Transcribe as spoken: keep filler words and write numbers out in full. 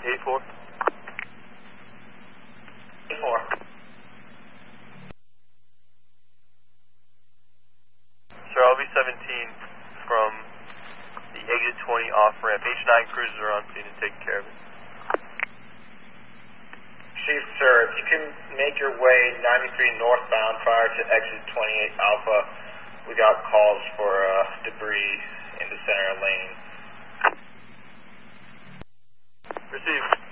eight four. eight four. Charlie seventeen from the exit twenty off ramp. H nine cruisers are on scene and taking care of it. Chief, sir, if you can make your way ninety-three northbound prior to exit twenty-eight Alpha, we got calls for uh, debris in the center lane. Received.